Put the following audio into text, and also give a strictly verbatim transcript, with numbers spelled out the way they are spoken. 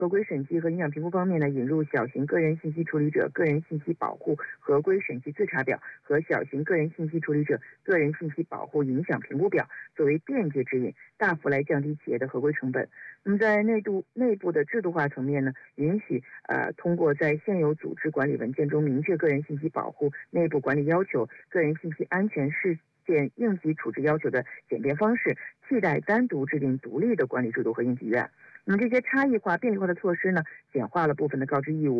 合规审计和影响评估方面呢，引入小型个人信息处理者个人信息保护合规审计自查表和小型个人信息处理者个人信息保护影响评估表作为便捷指引，大幅来降低企业的合规成本。那么在内部内部的制度化层面呢，允许呃通过在现有组织管理文件中明确个人信息保护内部管理要求、个人信息安全事件应急处置要求的简便方式，替代单独制定独立的管理制度和应急预案。那么这些差异化、便利化的措施呢，简化了部分的告知义务。